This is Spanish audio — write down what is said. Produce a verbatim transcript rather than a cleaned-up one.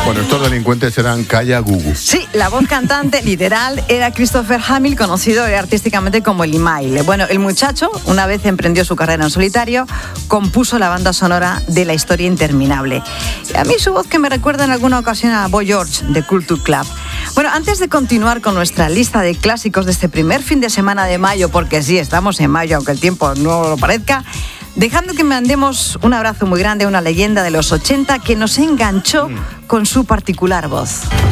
Bueno, estos delincuentes eran Kaya Gugu. Sí, la voz cantante literal era Christopher Hamill, conocido artísticamente como el Imaile. Bueno, el muchacho, una vez emprendió su carrera en solitario, compuso la banda sonora de La historia interminable. Y a mí su voz que me recuerda en alguna ocasión a Boy George de Culture Club. Bueno, antes de continuar con nuestra lista de clásicos de este primer fin de semana de mayo, porque sí, estamos en mayo, aunque el tiempo no lo parezca, dejando que mandemos un abrazo muy grande a una leyenda de los ochenta que nos enganchó con su particular voz.